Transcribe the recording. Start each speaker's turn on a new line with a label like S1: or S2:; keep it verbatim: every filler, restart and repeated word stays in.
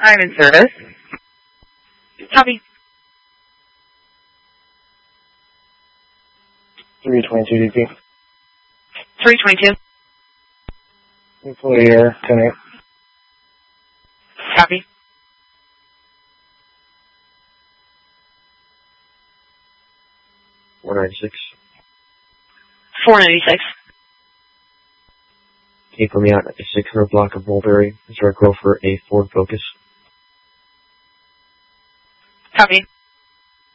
S1: I'm in service.
S2: Copy.
S3: three twenty-two D P.
S2: three twenty-two.
S3: Employee air, ten eight.
S2: Copy.
S4: four ninety-six.
S2: four ninety-six.
S4: Keep me out at the six hundred block of Mulberry. Is there a go for a Ford Focus?
S2: Copy.